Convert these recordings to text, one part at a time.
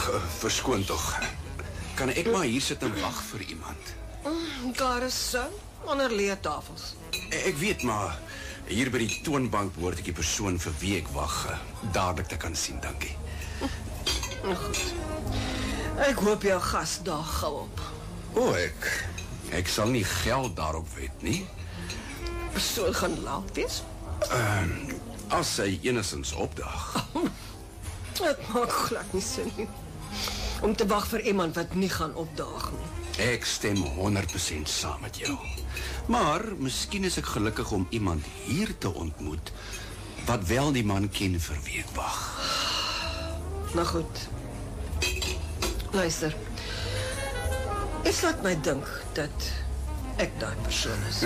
Verskoon tog. Kan ek maar hier sit en wag vir iemand? Daar is so, onder leertafels. Ek weet maar, hier by die toonbank behoort ek die persoon vir wie ek wag dadelik te kan sien, dankie. Nou goed. Ek hoop jou gas daag gou op. Ek sal nie geld daarop wet nie. Persoon gaan laat wees? As sy enigstens opdag. Dit maak glad nie sin nie. Om te wag vir iemand wat nie gaan opdaag nie. Ek stem 100% saam met jou. Maar miskien is ek gelukkig om iemand hier te ontmoet wat wel die man ken vir wie ek wag. Nou goed. Luister. Iets laat my dink dat ek daai persoon is.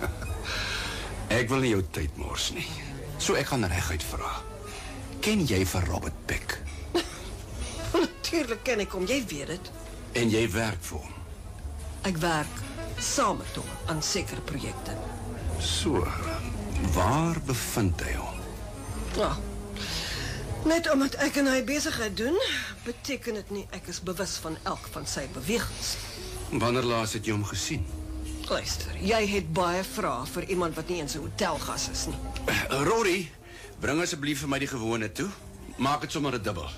Ek wil nie jou tyd mors nie. So ek gaan reguit vra. Ken jy vir Robert Peck? Natuurlijk ken ek hom, jy weet het. En jy werk vir hom? Ek werk saam met hom aan sekere projekte. So, waar bevind hy hom? Ja. Net omdat ek en hy besigheid doen, beteken dit nie ek is bewus van elk van sy bewegings. Wanneer laas het jy hom gesien? Luister, jy het baie vrae vir iemand wat nie eens 'n hotelgas is nie. Rory, bring asseblief vir my die gewone toe. Maak dit sommer 'n dubbel.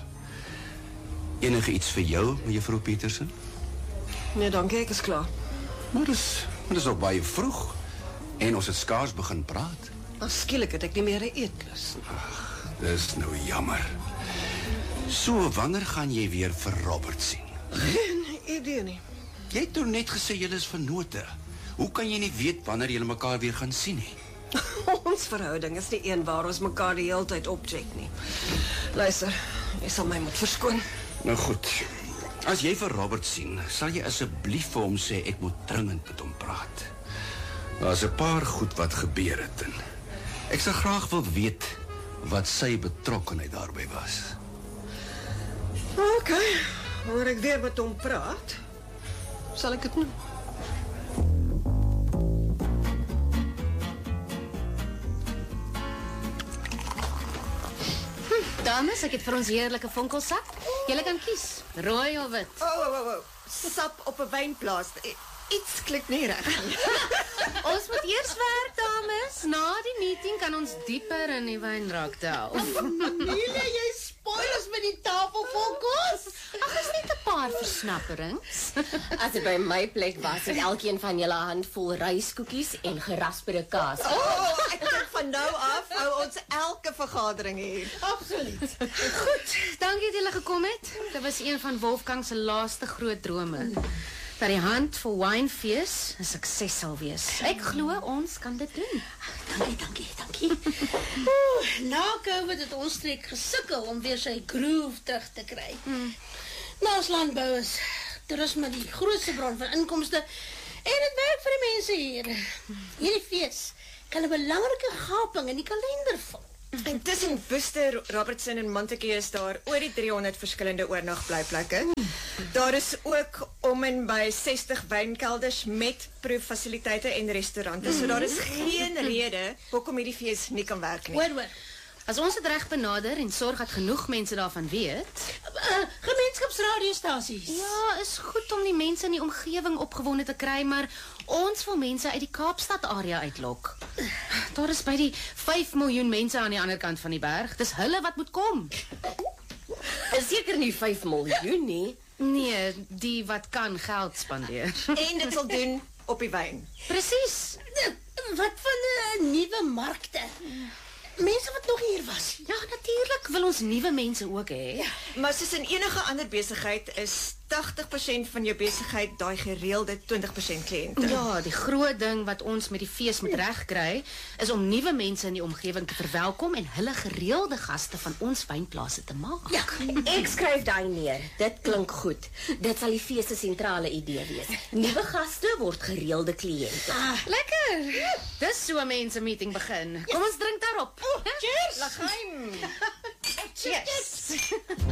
Enige iets vir jou, mevrou Petersen? Nee, dankie, ek is klaar. Maar dis ook baie vroeg. En ons het skaars begin praat. Skielik het ek nie meer 'n eetlus nie. Dis nou jammer. So, wanneer gaan jy weer vir Robert sien? Geen idee nie. Jy het toch net gesê julle is vennote. Hoe kan jy nie weet wanneer julle mekaar weer gaan sien nie? Ons verhouding is nie een waar ons mekaar die hele tyd opcheck nie. Luister, jy sal my moet verskoon. Nou goed. As jy vir Robert sien, sal jy asseblief vir hom sê ek moet dringend met hom praat. Daar's 'n paar goed wat gebeur het en ek sal graag wil weet wat sy betrokkenheid daarbey was. OK, wanneer ek weer met hom praat, sal ek dit noem. Dames, ek het vir ons heerlike vonkelsap. Julle kan kies, rooi of wit. Sap op 'n wynplaas. Iets klik nie reg. Ons moet eers werk, dames. Na die meeting kan ons dieper in die wyn raak delf. Amelia, jy spoil ons met die tafel vol kos. Ag, is net 'n paar versnapperings. As dit by my plek was, het elkeen van julle 'n handvol ryskoekies en gerasperde kaas. Ek dink van nou af hou ons elke vergadering hier. Absoluut. Goed, dankie dat julle gekom het. Dit was een van Wolfgang se laaste groot drome. Dat die handvol wynfees 'n sukses sal wees. Ek glo ons kan dit doen. Dankie. Na COVID het ons streek gesukkel om weer sy groove terug te kry. Nou ons landbou is toerisme die grootste bron van inkomste en dit werk vir die mense hier. Hierdie fees kan 'n belangrike gaping in die kalender vul. En tussen Worcester, Robertson en Montague is daar oor die 300 verskillende oornagblyplekke. Daar is ook om en by 60 wynkelders met proeffasiliteite en restaurante. So daar is geen rede hoekom hierdie fees nie kan werk nie. Hoor. As ons dit reg benader en sorg dat genoeg mense daarvan weet. Gemeenskapsradiostasies. Ja, is goed om die mense in die omgewing opgewonde te kry, maar ons wil mense uit die Kaapstad area uitlok. Daar is by die 5 miljoen mense aan die ander kant van die berg. Dis hulle wat moet kom. Is seker nie 5 miljoen nie. Nee, die wat kan geld spandeer. En dit sal doen op die wyn. Presies. Wat van nuwe markte? Mense wat nog hier was. Ja, natuurlik wil ons nuwe mense ook hê. Ja. Maar soos in enige ander besigheid is 80% van jou besigheid daai gereelde 20% kliënte. Ja, die groot ding wat ons met die fees moet regkry, is om nuwe mense in die omgewing te verwelkom en hulle gereelde gaste van ons wynplase te maak. Ja, ek skryf daai neer. Dit klink goed. Dit sal die fees se sentrale idee wees. Nuwe gaste word gereelde kliënte. Lekker. Dis so 'n mense meeting begin. Kom ons drink daarop. Cheers. Lagaim. Cheers.